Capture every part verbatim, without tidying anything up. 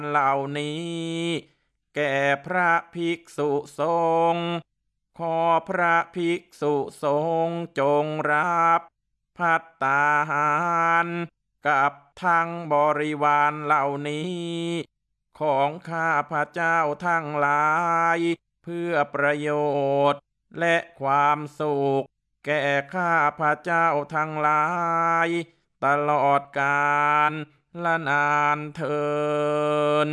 เหล่านี้แก่พระภิกษุสงฆ์ขอพระภิกษุสงฆ์จงรับภัตตาหารกับทั้งบริวารเหล่านี้ของข้าพระเจ้าทั้งหลายเพื่อประโยชน์และความสุขแก่ข้าพระเจ้าทั้งหลายตลอดกาลและนานเทอญ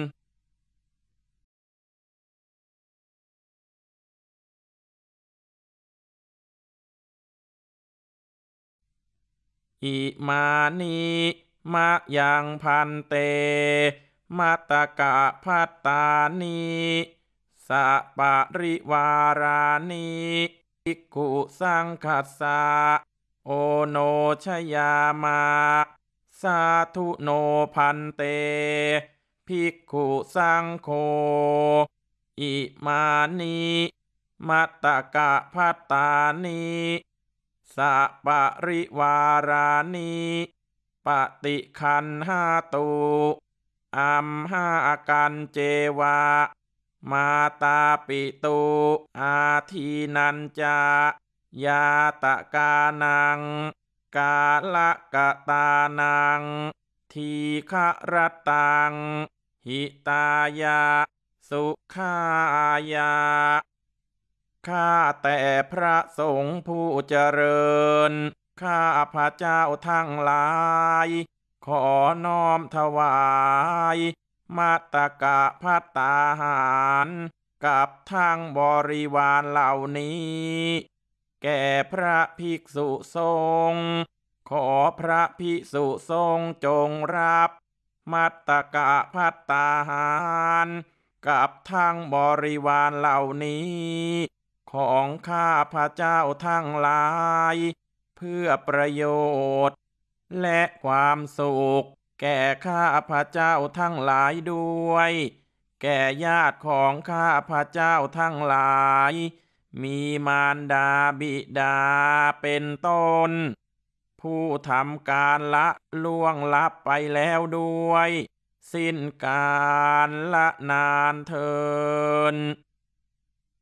อิมานิมะยังพันเตมัตตกะพัตตานิสัปะริวารานิภิกขุสังคัสสะโอโนชยามะสาธุโนพันเตภิกขุสังโฆอิมานิมัตตกะพัตตานิสัปะริวารานิปฏิคันหาตุอัมหากันเจวะมาตาปิตุอาทีนันจายาตะกานังกาละกะตานังทีฆะรตังหิตายะสุขายาข้าแต่พระสงฆ์ผู้เจริญข้าพระเจ้าทั้งหลายขอน้อมถวายมัตตกะภัตตาหารกับทั้งบริวารเหล่านี้แก่พระภิกษุสงฆ์ขอพระภิกษุสงฆ์จงรับมัตตกะภัตตาหารกับทั้งบริวารเหล่านี้ของข้าพระเจ้าทั้งหลายเพื่อประโยชน์และความสุขแก่ข้าพระเจ้าทั้งหลายด้วยแก่ญาติของข้าพระเจ้าทั้งหลายมีมารดาบิดาเป็นต้นผู้ทำการละล่วงลับไปแล้วด้วยสิ้นกาลละนานเทอญ